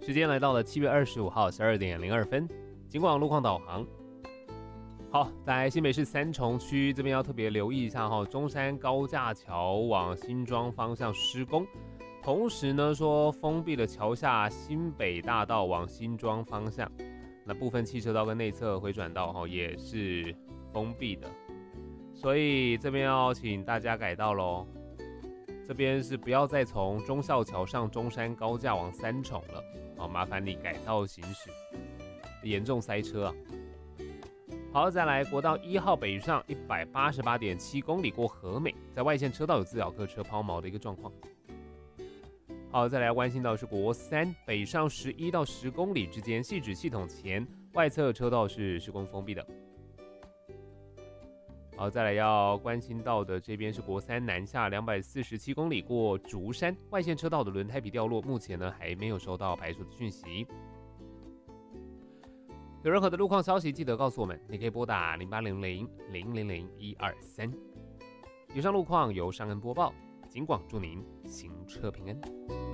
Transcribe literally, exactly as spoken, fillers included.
时间来到了七月二十五号十二点零二分，警广路况导航。好，在新北市三重区这边要特别留意一下哈，中山高架桥往新庄方向施工，同时呢说封闭了桥下新北大道往新庄方向，那部分汽车道跟内侧回转道哈也是封闭的，所以这边要请大家改道咯。这边是不要再从忠孝桥上中山高架往三重了，好，麻烦你改道行驶，严重塞车啊。好，再来国道一号北上一百八十八点七公里过和美，在外线车道有自咬客车抛锚的一个状况。好，再来要关心到是国三北上十一到十公里之间，汐止系统前外侧车道是施工封闭的。好，再来要关心到的这边是国三南下两百四十七公里过竹山，外线车道的轮胎皮掉落，目前呢还没有收到排除的讯息。有任何的路况消息，记得告诉我们，你可以拨打零八零零零零零一二三。以上路况由尚恩播报，警广祝您行车平安。